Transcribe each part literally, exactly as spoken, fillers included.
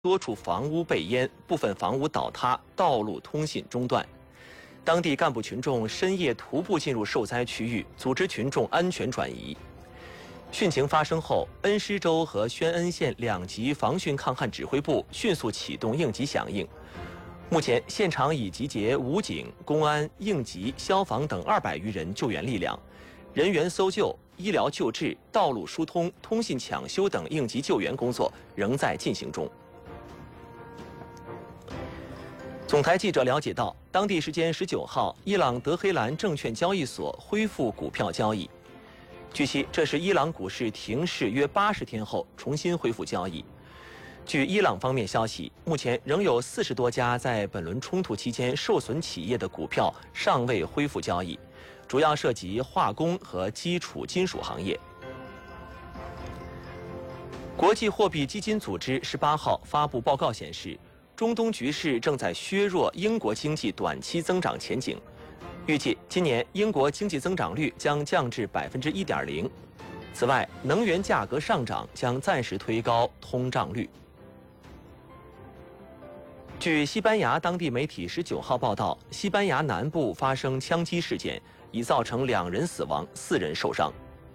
多处房屋被淹，部分房屋倒塌，道路通信中断。当地干部群众深夜徒步进入受灾区域，组织群众安全转移。汛情发生后，恩施州和宣恩县两级防汛抗旱指挥部迅速启动应急响应。目前，现场已集结武警、公安、应急、消防等二百余人救援力量，人员搜救、医疗救治、道路疏通、通信抢修等应急救援工作仍在进行中。总台记者了解到，当地时间十九号，伊朗德黑兰证券交易所恢复股票交易。据悉，这是伊朗股市停市约八十天后重新恢复交易。据伊朗方面消息，目前仍有四十多家在本轮冲突期间受损企业的股票尚未恢复交易，主要涉及化工和基础金属行业。国际货币基金组织十八号发布报告显示，中东局势正在削弱英国经济短期增长前景，预计今年英国经济增长率将降至百分之一点零。此外，能源价格上涨将暂时推高通胀率。据西班牙当地媒体十九号报道，西班牙南部发生枪击事件，已造成两人死亡，四人受伤。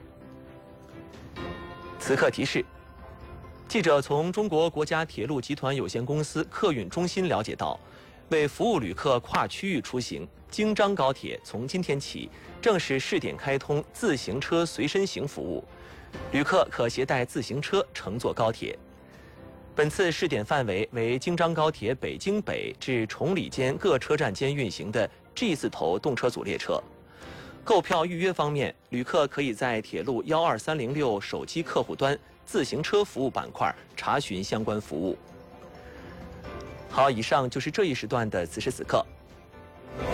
此刻提示。记者从中国国家铁路集团有限公司客运中心了解到，为服务旅客跨区域出行，京张高铁从今天起正式试点开通自行车随身行服务，旅客可携带自行车乘坐高铁。本次试点范围为京张高铁北京北至崇礼间各车站间运行的 G 字头动车组列车。购票预约方面，旅客可以在铁路一二三零六手机客户端自行车服务板块查询相关服务。好，以上就是这一时段的此时此刻。